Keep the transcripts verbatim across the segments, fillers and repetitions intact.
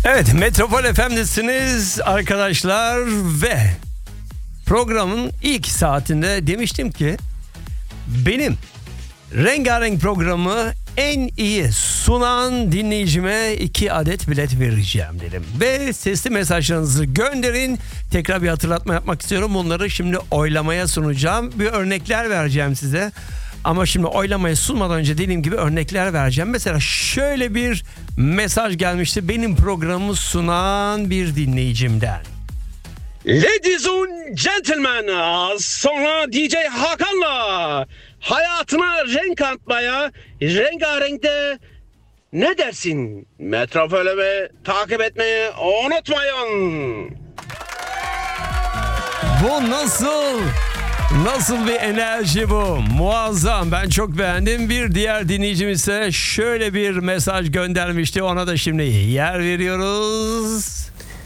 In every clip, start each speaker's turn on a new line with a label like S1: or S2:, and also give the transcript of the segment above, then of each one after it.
S1: Evet, Metropol F M'desiniz arkadaşlar ve programın ilk saatinde demiştim ki benim rengarenk programı en iyi sunan dinleyicime iki adet bilet vereceğim dedim. Ve sesli mesajlarınızı gönderin. Tekrar bir hatırlatma yapmak istiyorum. Bunları şimdi oylamaya sunacağım. Bir örnekler vereceğim size. Ama şimdi oylamaya sunmadan önce dediğim gibi örnekler vereceğim. Mesela şöyle bir mesaj gelmişti benim programımı sunan bir dinleyicimden.
S2: Ladies and gentlemen, sonra D J Hakan'la hayatına renk katmaya, rengarenkte ne dersin? Metropol'ü takip etmeyi unutmayın.
S1: Bu nasıl? Nasıl bir enerji bu? Muazzam. Ben çok beğendim. Bir diğer dinleyicim ise şöyle bir mesaj göndermişti. Ona da şimdi yer veriyoruz.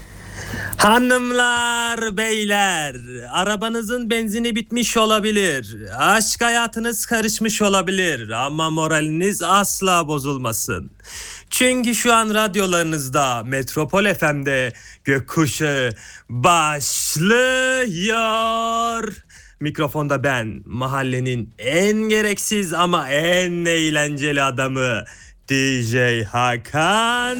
S3: Hanımlar, beyler, arabanızın benzini bitmiş olabilir. Aşk hayatınız karışmış olabilir ama moraliniz asla bozulmasın. Çünkü şu an radyolarınızda Metropol F M'de Gökkuşağı başlıyor. Mikrofonda ben, mahallenin en gereksiz ama en eğlenceli adamı D J Hakan.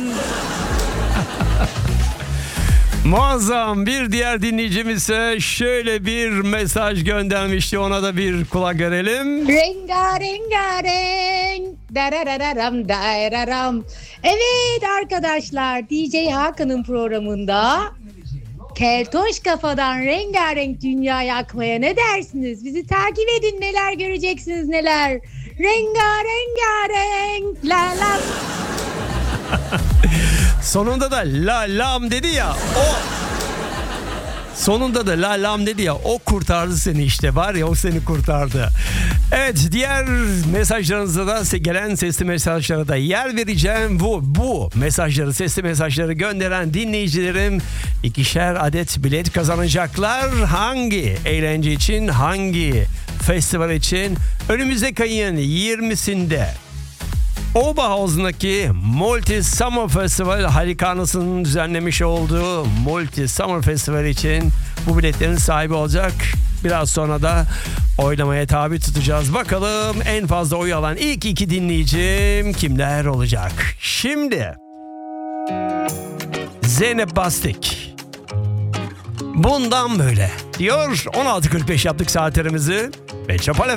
S1: Muazzam. Bir diğer dinleyicim ise şöyle bir mesaj göndermişti. Ona da bir kulak verelim.
S4: Rengarengarenk. Darararam dararam. Evet arkadaşlar, D J Hakan'ın programında Keltoş kafadan rengarenk dünya yakmaya ne dersiniz? Bizi takip edin, neler göreceksiniz neler. Rengarengarenk. La la.
S1: Sonunda da la lam dedi ya, o sonunda da la lam dedi ya, o kurtardı seni işte, var ya, o seni kurtardı. Evet, diğer mesajlarınıza da, gelen sesli mesajlara da yer vereceğim. Bu, bu mesajları, sesli mesajları gönderen dinleyicilerim ikişer adet bilet kazanacaklar. Hangi eğlence için, hangi festival için? Önümüzdeki ayın yirmisinde Oberhausen'daki Multi Summer Festival, Halikarnası'nın düzenlemiş olduğu Multi Summer Festival için bu biletlerin sahibi olacak. Biraz sonra da oylamaya tabi tutacağız. Bakalım en fazla oy alan ilk iki dinleyicim kimler olacak? Şimdi Zeynep Bastık, bundan böyle diyor. on altı kırk beş yaptık saatlerimizi. Metropol